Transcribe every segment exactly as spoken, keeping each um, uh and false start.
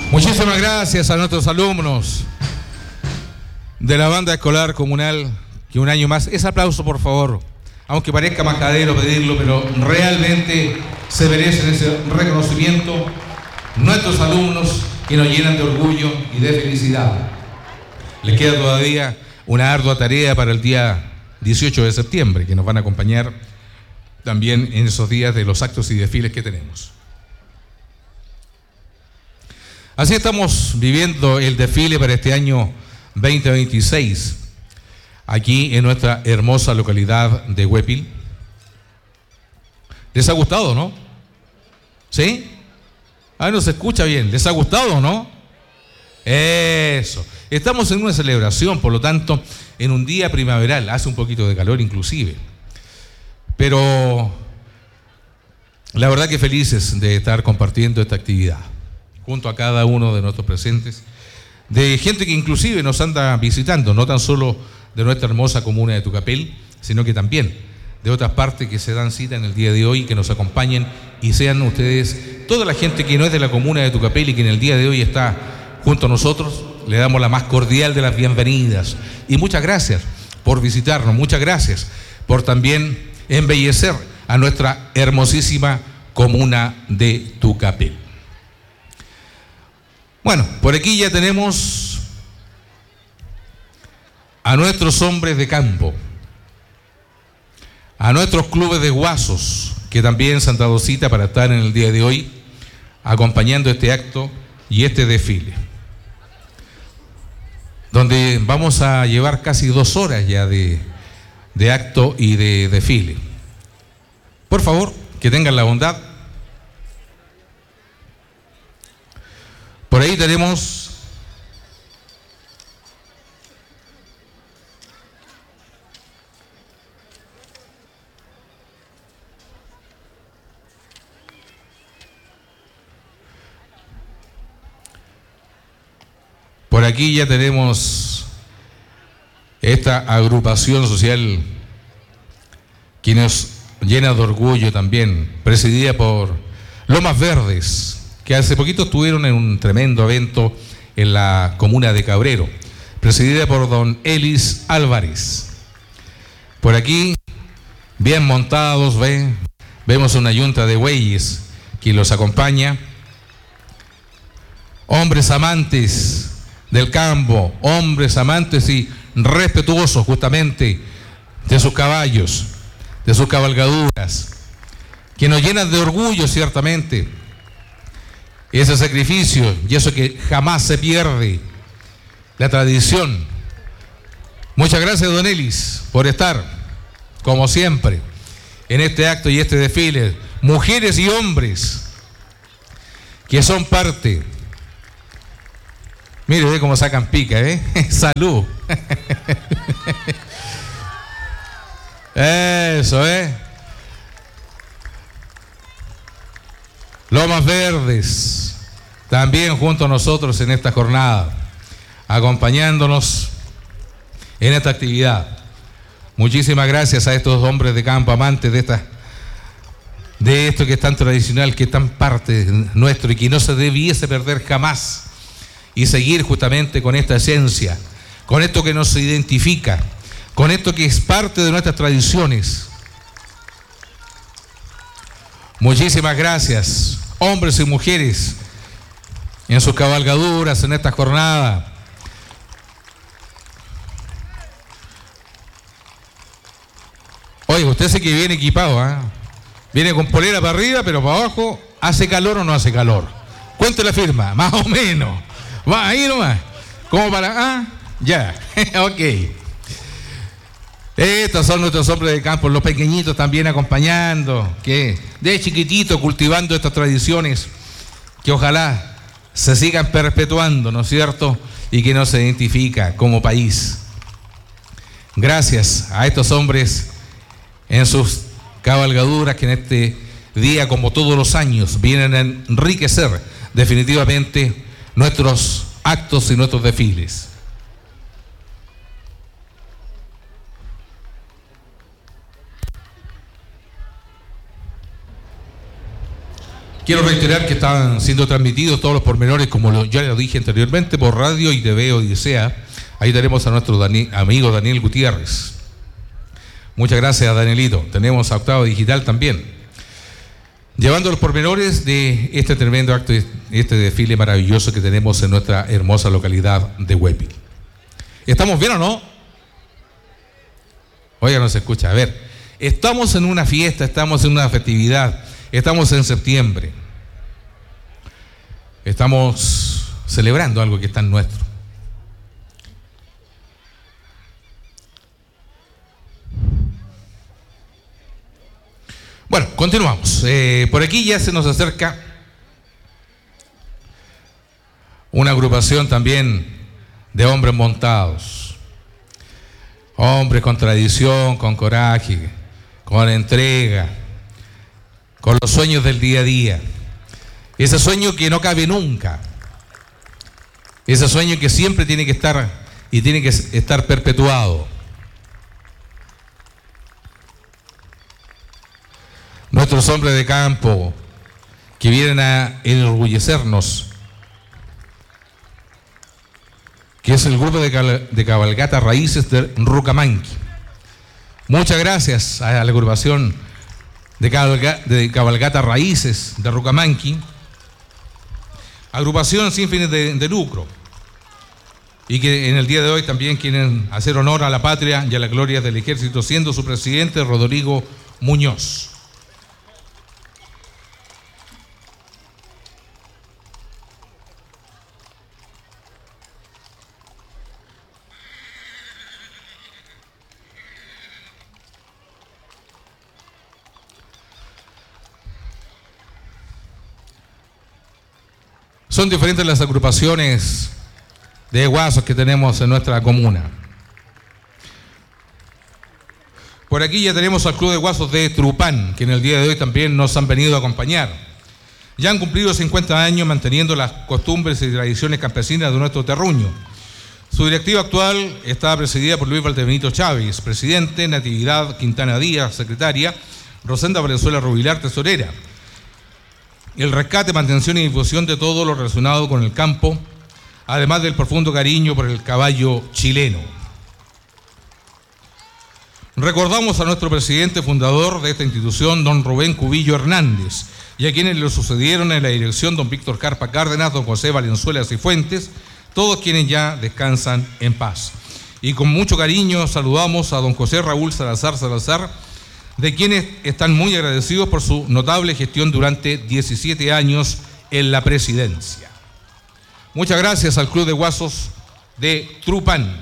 Muchísimas gracias a nuestros alumnos de la banda escolar comunal que un año más. Ese aplauso, por favor, aunque parezca majadero pedirlo, pero realmente se merecen ese reconocimiento nuestros alumnos que nos llenan de orgullo y de felicidad. Les queda todavía una ardua tarea para el día dieciocho de septiembre, que nos van a acompañar también en esos días de los actos y desfiles que tenemos. Así estamos viviendo el desfile para este año veinte veintiséis, aquí en nuestra hermosa localidad de Huépil. ¿Les ha gustado, no? ¿Sí? Ah, no se escucha bien. ¿Les ha gustado, no? Eso. Estamos en una celebración, por lo tanto, en un día primaveral. Hace un poquito de calor inclusive. Pero la verdad que felices de estar compartiendo esta actividad junto a cada uno de nuestros presentes, de gente que inclusive nos anda visitando, no tan solo de nuestra hermosa comuna de Tucapel, sino que también de otras partes que se dan cita en el día de hoy, que nos acompañen y sean ustedes, toda la gente que no es de la comuna de Tucapel y que en el día de hoy está junto a nosotros, le damos la más cordial de las bienvenidas. Y muchas gracias por visitarnos, muchas gracias por también embellecer a nuestra hermosísima comuna de Tucapel. Bueno, por aquí ya tenemos a nuestros hombres de campo, a nuestros clubes de guasos, que también se han dado cita para estar en el día de hoy acompañando este acto y este desfile, donde vamos a llevar casi dos horas ya de, de acto y de desfile. Por favor, que tengan la bondad. Por ahí tenemos por aquí ya tenemos esta agrupación social que nos llena de orgullo también, presidida por Lomas Verdes, que hace poquito estuvieron en un tremendo evento en la comuna de Cabrero, presidida por don Elis Álvarez. Por aquí, bien montados, ¿ven? Vemos una yunta de bueyes que los acompaña. Hombres amantes del campo, hombres amantes y respetuosos justamente de sus caballos, de sus cabalgaduras, que nos llenan de orgullo ciertamente. Ese sacrificio y eso que jamás se pierde, la tradición. Muchas gracias, don Elis, por estar, como siempre, en este acto y este desfile. Mujeres y hombres que son parte. Mire, ve cómo sacan pica, ¿eh? Salud. Eso, ¿eh? Lomas Verdes, también junto a nosotros en esta jornada, acompañándonos en esta actividad. Muchísimas gracias a estos hombres de campo, amantes de esta, de esto que es tan tradicional, que es tan parte nuestro y que no se debiese perder jamás, y seguir justamente con esta esencia, con esto que nos identifica, con esto que es parte de nuestras tradiciones. Muchísimas gracias, hombres y mujeres, en sus cabalgaduras en esta jornada. Oye, usted sé que viene equipado, ¿eh? Viene con polera para arriba, pero para abajo, ¿hace calor o no hace calor? Cuente la firma, más o menos. Va ahí nomás. ¿Cómo para? Ah, ya, ok. Estos son nuestros hombres de campo, los pequeñitos también acompañando, que de chiquitito cultivando estas tradiciones que ojalá se sigan perpetuando, ¿no es cierto? Y que nos identifica como país. Gracias a estos hombres en sus cabalgaduras que en este día, como todos los años, vienen a enriquecer definitivamente nuestros actos y nuestros desfiles. Quiero reiterar que están siendo transmitidos todos los pormenores, como lo, ya lo dije anteriormente, por radio y T V Odisea. Ahí tenemos a nuestro Dani, amigo Daniel Gutiérrez. Muchas gracias, Danielito. Tenemos a Octavo Digital también, llevando los pormenores de este tremendo acto, este desfile maravilloso que tenemos en nuestra hermosa localidad de Huépil. ¿Estamos bien o no? Oiga, no se escucha. A ver, estamos en una fiesta, estamos en una festividad, estamos en septiembre. Estamos celebrando algo que es tan nuestro. Bueno, continuamos. Eh, por aquí ya se nos acerca una agrupación también de hombres montados. Hombres con tradición, con coraje, con entrega, con los sueños del día a día. Ese sueño que no cabe nunca. Ese sueño que siempre tiene que estar y tiene que estar perpetuado. Nuestros hombres de campo que vienen a enorgullecernos, que es el grupo de, cal, de cabalgata Raíces de Rucamanqui. Muchas gracias a la agrupación de, cabalga, de cabalgata Raíces de Rucamanqui, agrupación sin fines de, de lucro, y que en el día de hoy también quieren hacer honor a la patria y a la gloria del ejército, siendo su presidente Rodrigo Muñoz. Son diferentes las agrupaciones de guasos que tenemos en nuestra comuna. Por aquí ya tenemos al Club de Guasos de Trupán, que en el día de hoy también nos han venido a acompañar. Ya han cumplido cincuenta años manteniendo las costumbres y tradiciones campesinas de nuestro terruño. Su directiva actual está presidida por Luis Valdebenito Chávez, presidente, Natividad Quintana Díaz, secretaria, Rosenda Valenzuela Rubilar, tesorera. El rescate, mantención y difusión de todo lo relacionado con el campo, además del profundo cariño por el caballo chileno. Recordamos a nuestro presidente fundador de esta institución, don Rubén Cubillo Hernández, y a quienes le sucedieron en la dirección, don Víctor Carpa Cárdenas, don José Valenzuela Cifuentes, todos quienes ya descansan en paz. Y con mucho cariño saludamos a don José Raúl Salazar Salazar, de quienes están muy agradecidos por su notable gestión durante diecisiete años en la presidencia. Muchas gracias al Club de Guasos de Trupán.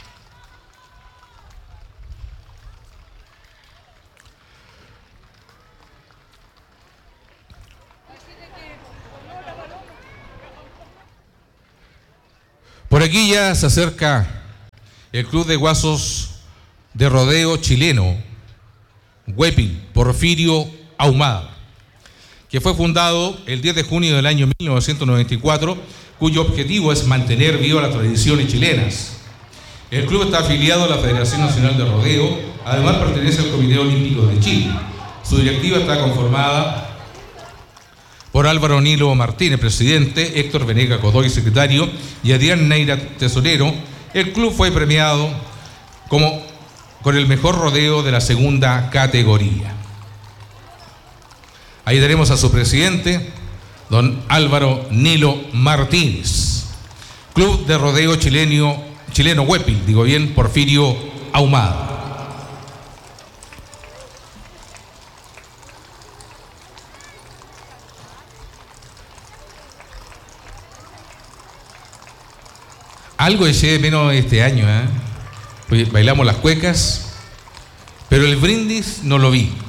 Por aquí ya se acerca el Club de Guasos de Rodeo Chileno, Huépil, Porfirio Ahumada, que fue fundado el diez de junio del año mil novecientos noventa y cuatro, cuyo objetivo es mantener viva las tradiciones chilenas. El club está afiliado a la Federación Nacional de Rodeo, además pertenece al Comité Olímpico de Chile. Su directiva está conformada por Álvaro Nilo Martínez, presidente, Héctor Venega Godoy, secretario, y Adrián Neira, tesorero. El club fue premiado como con el mejor rodeo de la segunda categoría. Ahí tenemos a su presidente, don Álvaro Nilo Martínez. Club de Rodeo Chileno, Chileno Huépil, digo bien, Porfirio Ahumada. Algo eché de menos este año, ¿eh? Bailamos las cuecas, pero el brindis no lo vi.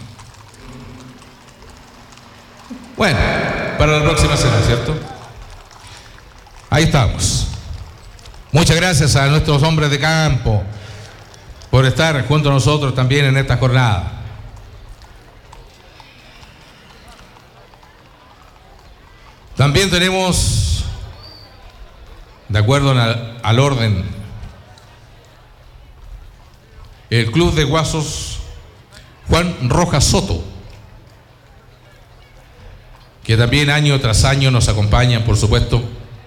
Bueno, para la próxima semana, ¿cierto? Ahí estamos. Muchas gracias a nuestros hombres de campo por estar junto a nosotros también en esta jornada. También tenemos, de acuerdo al, al orden, el Club de Guasos Juan Rojas Soto, que también año tras año nos acompañan, por supuesto,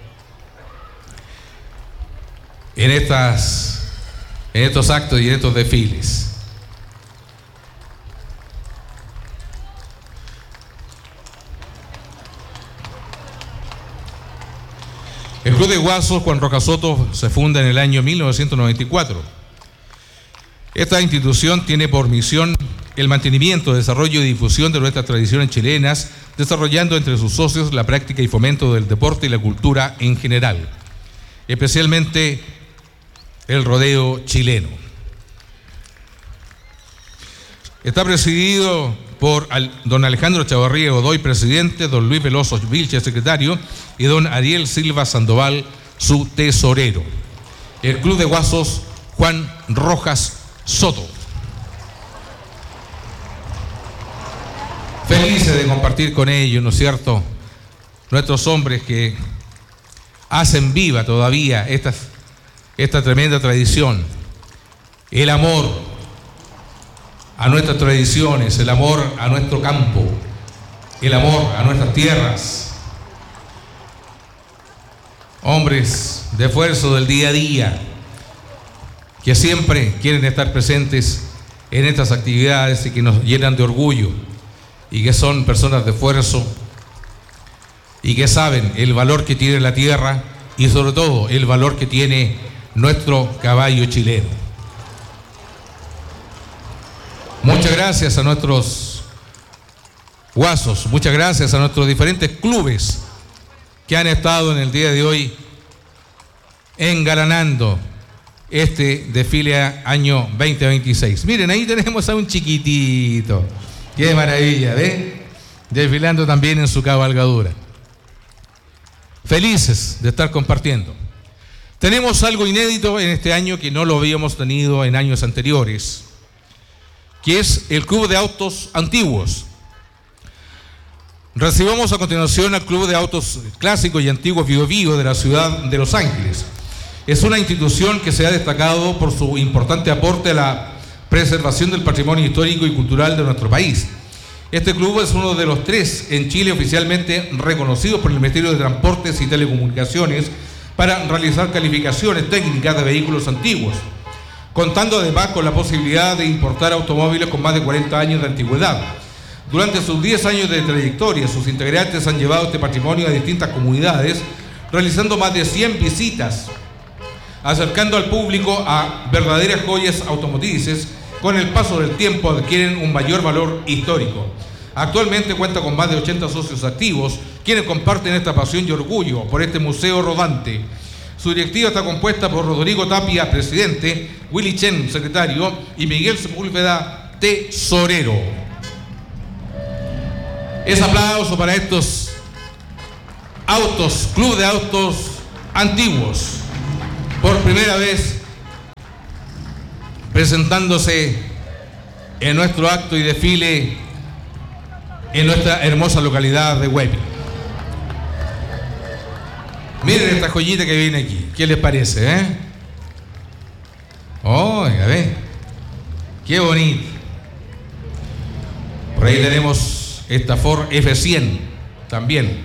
en, estas, en estos actos y en estos desfiles. El Club de Guasos Juan Roca Soto se funda en el año mil novecientos noventa y cuatro. Esta institución tiene por misión el mantenimiento, desarrollo y difusión de nuestras tradiciones chilenas, desarrollando entre sus socios la práctica y fomento del deporte y la cultura en general, especialmente el rodeo chileno. Está presidido por don Alejandro Chavarría Godoy, presidente, don Luis Veloso Vilche, secretario, y don Ariel Silva Sandoval, su tesorero. El Club de Guasos Juan Rojas Soto. Felices de compartir con ellos, ¿no es cierto?, nuestros hombres que hacen viva todavía esta, esta tremenda tradición, el amor a nuestras tradiciones, el amor a nuestro campo, el amor a nuestras tierras. Hombres de esfuerzo del día a día, que siempre quieren estar presentes en estas actividades y que nos llenan de orgullo, y que son personas de esfuerzo y que saben el valor que tiene la tierra y sobre todo el valor que tiene nuestro caballo chileno. Muchas gracias a nuestros guasos, muchas gracias a nuestros diferentes clubes que han estado en el día de hoy engalanando este desfile año veinte veintiséis. Miren, ahí tenemos a un chiquitito. Qué maravilla, ¿ven? Desfilando también en su cabalgadura. Felices de estar compartiendo. Tenemos algo inédito en este año que no lo habíamos tenido en años anteriores, que es el Club de Autos Antiguos. Recibamos a continuación al Club de Autos Clásicos y Antiguos Bio Bio de la ciudad de Los Ángeles. Es una institución que se ha destacado por su importante aporte a la preservación del patrimonio histórico y cultural de nuestro país. Este club es uno de los tres en Chile oficialmente reconocidos por el Ministerio de Transportes y Telecomunicaciones para realizar calificaciones técnicas de vehículos antiguos, contando además con la posibilidad de importar automóviles con más de cuarenta años de antigüedad. Durante sus diez años de trayectoria, sus integrantes han llevado este patrimonio a distintas comunidades, realizando más de cien visitas, acercando al público a verdaderas joyas automotrices. Con el paso del tiempo adquieren un mayor valor histórico. Actualmente cuenta con más de ochenta socios activos, quienes comparten esta pasión y orgullo por este museo rodante. Su directiva está compuesta por Rodrigo Tapia, presidente, Willy Chen, secretario, y Miguel Sepúlveda, tesorero. Es aplauso para estos autos, Club de Autos Antiguos, por primera vez presentándose en nuestro acto y desfile en nuestra hermosa localidad de Huepi. Miren esta joyita que viene aquí, ¿qué les parece, eh? Oiga, ve, qué bonito. Por ahí tenemos esta Ford F cien también,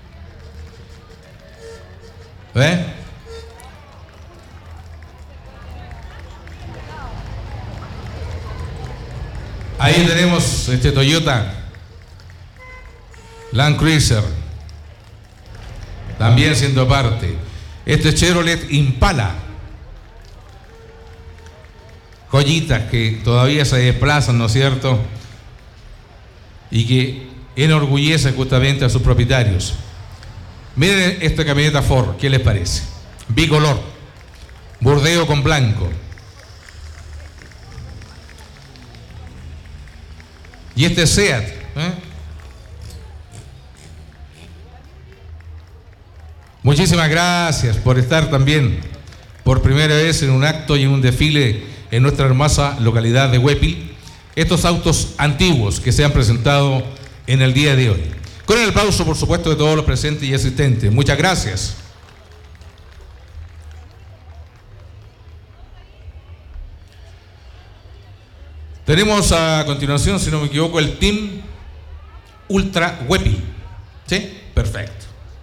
¿ve? Ahí tenemos este Toyota Land Cruiser, también siendo parte. Este Chevrolet Impala, joyitas que todavía se desplazan, ¿no es cierto?, y que enorgullece justamente a sus propietarios. Miren esta camioneta Ford, ¿qué les parece? Bicolor, bordeo con blanco. Y este SEAT, ¿eh? Muchísimas gracias por estar también por primera vez en un acto y en un desfile en nuestra hermosa localidad de Huepi. Estos autos antiguos que se han presentado en el día de hoy. Con el aplauso, por supuesto, de todos los presentes y asistentes. Muchas gracias. Tenemos a continuación, si no me equivoco, el Team Ultra Huepi, ¿Sí? Perfecto.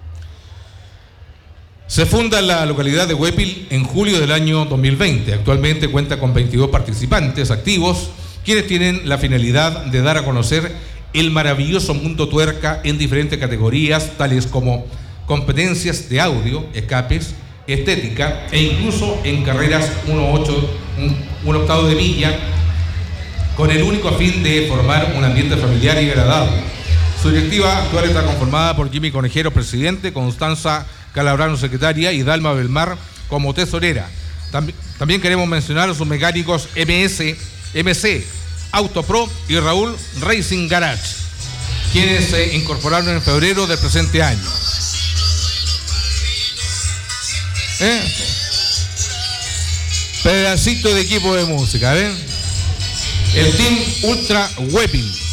Se funda en la localidad de Huépil en julio del año dos mil veinte. Actualmente cuenta con veintidós participantes activos, quienes tienen la finalidad de dar a conocer el maravilloso mundo tuerca en diferentes categorías, tales como competencias de audio, escapes, estética e incluso en carreras uno ocho, un, un octavo de milla, con el único fin de formar un ambiente familiar y agradable. Su directiva actual está conformada por Jimmy Conejero, presidente, Constanza Calabrano, secretaria, y Dalma Belmar como tesorera. También, también queremos mencionar a sus mecánicos M S, M C, Autopro y Raúl Racing Garage, quienes se incorporaron en febrero del presente año. ¿Eh? Pedacito de equipo de música, ¿ven? El Team Ultra Huépil.